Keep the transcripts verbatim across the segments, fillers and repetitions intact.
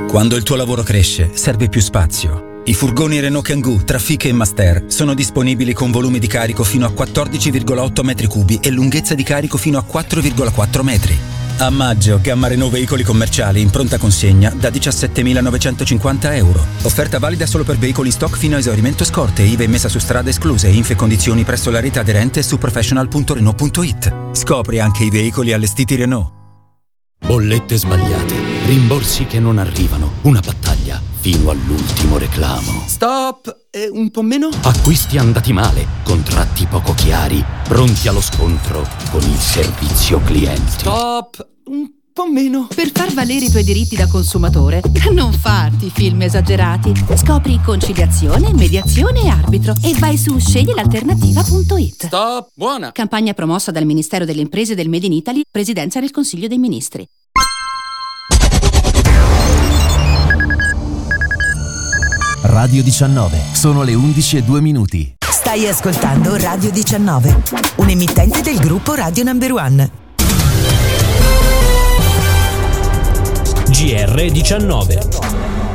Quando il tuo lavoro cresce, serve più spazio. I furgoni Renault Kangoo, Trafic e Master sono disponibili con volumi di carico fino a quattordici virgola otto metri cubi e lunghezza di carico fino a quattro virgola quattro metri. A maggio, gamma Renault veicoli commerciali in pronta consegna da diciassettemilanovecentocinquanta euro. Offerta valida solo per veicoli in stock fino a esaurimento scorte, I V A e messa su strada escluse, info e condizioni presso la rete aderente su professional punto renault punto it. Scopri anche i veicoli allestiti Renault. Bollette sbagliate, rimborsi che non arrivano, una battaglia fino all'ultimo reclamo. Stop! E un po' meno? Acquisti andati male, contratti poco chiari, pronti allo scontro con il servizio clienti. Stop! Un po' meno. Per far valere i tuoi diritti da consumatore, non farti film esagerati. Scopri conciliazione, mediazione e arbitro e vai su scegli l'alternativa punto it. Stop! Buona! Campagna promossa dal Ministero delle Imprese del Made in Italy, Presidenza del Consiglio dei Ministri. Radio diciannove, sono le undici e due minuti. Stai ascoltando Radio diciannove, un emittente del gruppo Radio Number One. G R diciannove.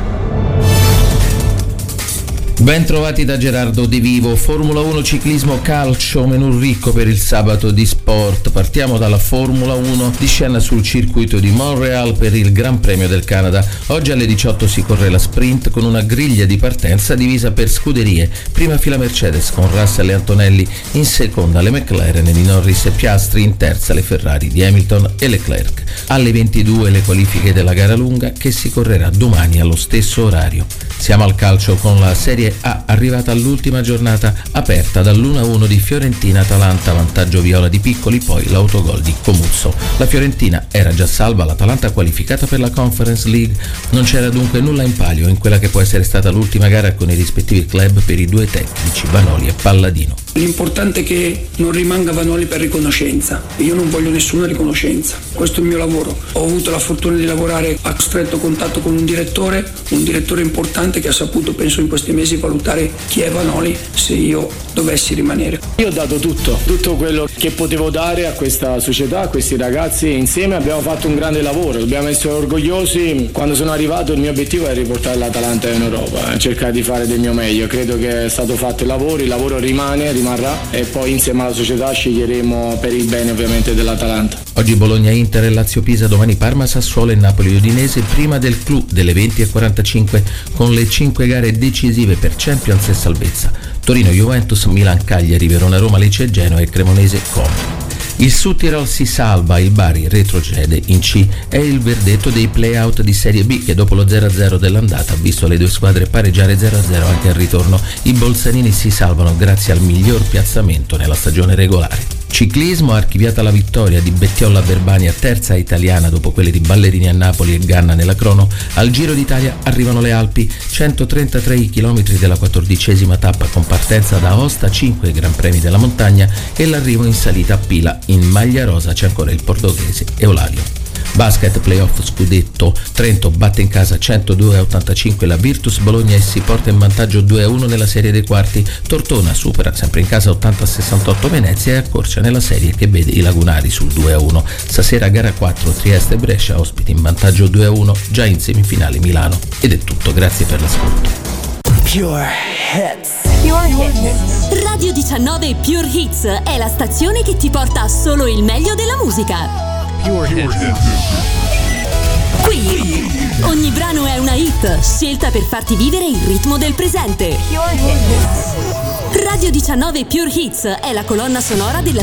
Ben trovati da Gerardo Di Vivo. Formula uno ciclismo calcio, menù ricco per il sabato di sport. Partiamo dalla Formula uno di scena sul circuito di Montreal per il Gran Premio del Canada. Oggi alle diciotto si corre la sprint con una griglia di partenza divisa per scuderie. Prima fila Mercedes con Russell e Antonelli, in seconda le McLaren di Norris e Piastri, in terza le Ferrari di Hamilton e Leclerc. Alle ventidue le qualifiche della gara lunga che si correrà domani allo stesso orario. Siamo al calcio con la Serie A, arrivata all'ultima giornata aperta dall'uno a uno di Fiorentina-Atalanta, vantaggio viola di Piccoli, poi l'autogol di Comuzzo. La Fiorentina era già salva, l'Atalanta qualificata per la Conference League. Non c'era dunque nulla in palio in quella che può essere stata l'ultima gara con i rispettivi club per i due tecnici, Vanoli e Palladino. L'importante è che non rimanga Vanoli per riconoscenza. Io non voglio nessuna riconoscenza, questo è il mio lavoro. Ho avuto la fortuna di lavorare a stretto contatto con un direttore, un direttore importante che ha saputo, penso in questi mesi, valutare chi è Vanoli se io dovessi rimanere. Io ho dato tutto, tutto quello che potevo dare a questa società, a questi ragazzi. Insieme abbiamo fatto un grande lavoro, dobbiamo essere orgogliosi. Quando sono arrivato il mio obiettivo è riportare l'Atalanta in Europa, cercare di fare del mio meglio. Credo che è stato fatto il lavoro, il lavoro rimane, rimarrà e poi insieme alla società sceglieremo per il bene ovviamente dell'Atalanta. Oggi Bologna-Inter e Lazio-Pisa, domani Parma-Sassuolo e Napoli-Udinese prima del clou delle venti e quarantacinque con le cinque gare decisive per Champions e salvezza. Torino-Juventus, Milan-Cagliari, Verona-Roma, Lecce e Genoa e Cremonese-Como. Il Südtirol si salva, il Bari retrocede in C. È il verdetto dei play-out di Serie B che dopo lo zero a zero dell'andata ha visto le due squadre pareggiare zero a zero anche al ritorno. I bolzanini si salvano grazie al miglior piazzamento nella stagione regolare. Ciclismo, archiviata la vittoria di Bettiolla Berbania, terza italiana dopo quelle di Ballerini a Napoli e Ganna nella crono. Al Giro d'Italia arrivano le Alpi, centotrentatré chilometri della quattordicesima tappa con partenza da Aosta, cinque Gran Premi della montagna e l'arrivo in salita a Pila. In maglia rosa c'è ancora il portoghese Eulario. Basket, playoff scudetto, Trento batte in casa centodue a ottantacinque la Virtus Bologna e si porta in vantaggio due a uno nella serie dei quarti. Tortona supera sempre in casa ottanta a sessantotto Venezia e accorcia nella serie che vede i lagunari sul due a uno. Stasera gara quattro, Trieste Brescia, ospiti in vantaggio due a uno, già in semifinale Milano. Ed è tutto, grazie per l'ascolto. Pure Hits. Pure Hits. Radio diciannove Pure Hits è la stazione che ti porta solo il meglio della musica. Pure Hits. Qui ogni brano è una hit scelta per farti vivere il ritmo del presente. Pure Hits. Radio diciannove Pure Hits è la colonna sonora della